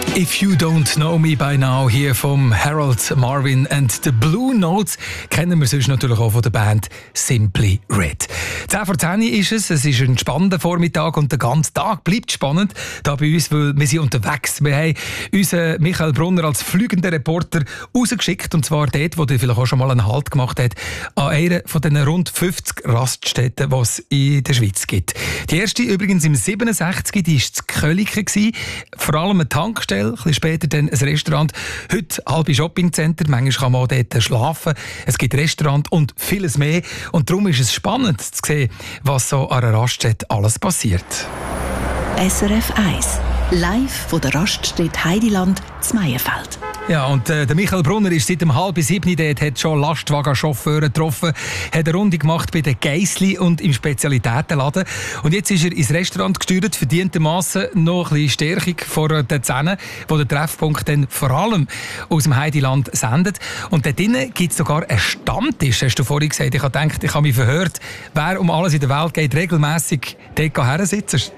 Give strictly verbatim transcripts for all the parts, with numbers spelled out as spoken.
If You Don't Know Me By Now, hier vom Harold Marvin and the Blue Notes, kennen wir sonst natürlich auch von der Band Simply Red. zehn vor zehn ist es, es ist ein spannender Vormittag und der ganze Tag bleibt spannend da bei uns, weil wir sind unterwegs. Wir haben unseren Michael Brunner als fliegender Reporter rausgeschickt, und zwar dort, wo der vielleicht auch schon mal einen Halt gemacht hat, an einer von den rund fünfzig Raststätten, die es in der Schweiz gibt. Die erste übrigens im siebenundsechzig, die war zu Köliken, vor allem eine Tankstelle, ein bisschen später dann ein Restaurant, heute halbe Shoppingcenter, manchmal kann man auch dort schlafen, es gibt Restaurant und vieles mehr, und darum ist es spannend zu sehen, was so an einer Raststätte alles passiert. S R F eins, live von der Raststätte Heidiland zu Meyenfeld. Ja, und äh, der Michael Brunner ist seit um halb sieben dort, hat schon Lastwagenchauffeure getroffen, hat eine Runde gemacht bei den Geissli und im Spezialitätenladen. Und jetzt ist er ins Restaurant gesteuert, verdientermassen noch ein bisschen Stärkung vor den Zähnen, wo der Treffpunkt dann vor allem aus dem Heidiland sendet. Und dort drinnen gibt es sogar einen Stammtisch, hast du vorhin gesagt. Ich habe gedacht, ich habe mich verhört, wer um alles in der Welt geht, regelmässig dort hersitzt.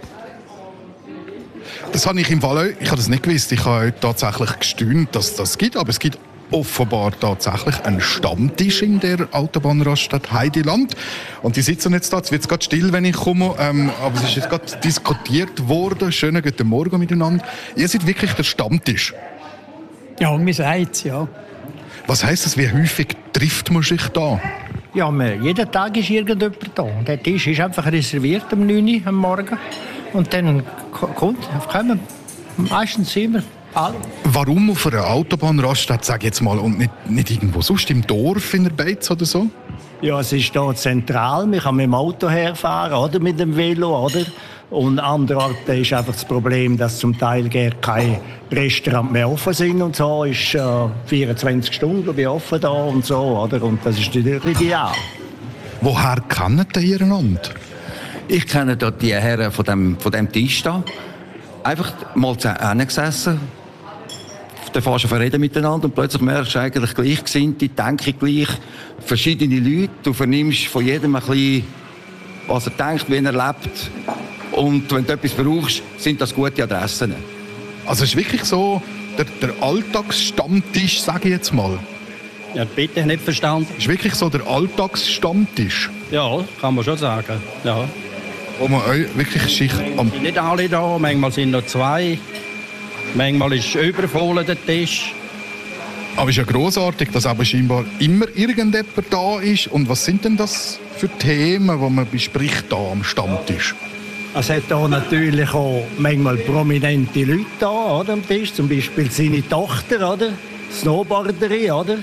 Das habe ich im Fall auch, ich habe das nicht gewusst. Ich habe tatsächlich gestaunt, dass es das gibt. Aber es gibt offenbar tatsächlich einen Stammtisch in der Autobahnraststätte Heidiland. Und die sitzen jetzt da. Jetzt wird es gerade still, wenn ich komme. Ähm, aber es ist jetzt gerade diskutiert worden. Schönen guten Morgen miteinander. Ihr seid wirklich der Stammtisch. Ja, wir sagen es, ja. Was heisst das? Wie häufig trifft man sich da? Ja, man, jeden Tag ist irgendjemand da. Der Tisch ist einfach reserviert um neun Uhr am Morgen. Und dann kommt, kommen meistens immer alle. Warum auf einer Autobahnraststätte, sag ich jetzt mal, und nicht, nicht irgendwo sonst im Dorf in der Beiz oder so? Ja, es ist hier zentral. Man kann mit dem Auto herfahren oder mit dem Velo, oder? Und andererorts ist einfach das Problem, dass zum Teil gar keine Restaurants mehr offen sind und so. Ist äh, vierundzwanzig Stunden glaube ich, offen da und so, oder? Und das ist natürlich ideal. Woher kennt ihr einander? Ich kenne dort die Herren von dem, von dem Tisch da. Einfach mal zusammengesessen, dann fährst du auf reden miteinander und plötzlich merkst du eigentlich Gleichgesinnte, denken gleich, verschiedene Leute. Du vernimmst von jedem ein bisschen, was er denkt, wie er lebt. Und wenn du etwas brauchst, sind das gute Adressen. Also es ist wirklich so der, der Alltagsstammtisch, sage ich jetzt mal. Ja, bitte, nicht verstanden. Es ist wirklich so der Alltagsstammtisch. Ja, kann man schon sagen. Ja. Wo man euch wirklich sich am... Nicht alle da, manchmal sind noch zwei. Manchmal ist übervoll der Tisch. Aber es ist ja grossartig, dass aber scheinbar immer irgendjemand da ist. Und was sind denn das für Themen, die man bespricht da am Stammtisch? Es hat hier natürlich auch manchmal prominente Leute da, oder, am Tisch. Zum Beispiel seine Tochter, oder? Snowboarderin, oder?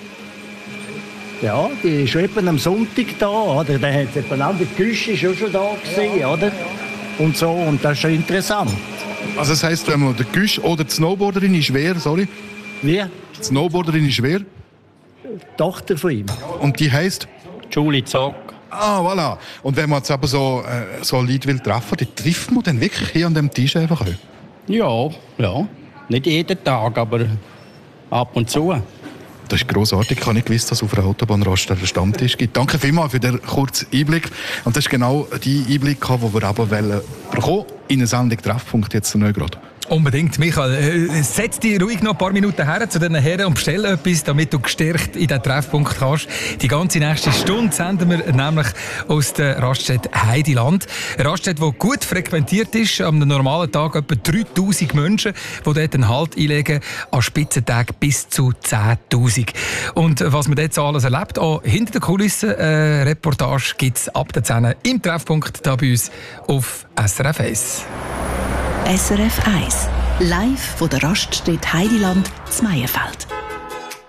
Ja, die ist eben am Sonntag da, oder? Der hat eben auch die Küche ist auch schon da gewesen, oder? Und so, und das ist schon interessant. Also das heisst, wenn man der Güsch oder die Snowboarderin ist wer, sorry? Wie? Die Snowboarderin ist wer? Die Tochter von ihm. Und die heisst? Julie Zock. Ah, voilà. Und wenn man jetzt aber so, äh, so Leute will treffen, die trifft man dann wirklich hier an dem Tisch einfach auch? Ja, ja. Nicht jeden Tag, aber ab und zu. Das ist grossartig. Ich habe nicht gewusst, dass es auf einer Autobahnraststätte einen Stammtisch gibt. Danke vielmals für den kurzen Einblick. Und das ist genau die Einblick, den wir aber bekommen wollen in eine Sendung Treffpunkt jetzt neu gerade. Unbedingt, Michael. Äh, setz dich ruhig noch ein paar Minuten her zu diesen Herren und bestell etwas, damit du gestärkt in diesen Treffpunkt kannst. Die ganze nächste Stunde senden wir nämlich aus der Raststätte Heidiland. Eine Raststätte, die gut frequentiert ist. Am normalen Tag etwa dreitausend Menschen, die dort einen Halt einlegen. An Spitzentagen bis zu zehntausend. Und was man dort so alles erlebt, auch hinter den Kulissen, äh, Reportage gibt es ab der zehn im Treffpunkt hier bei uns auf S R F eins. S R F eins, live von der Raststätte Heidiland zu Meyenfeld.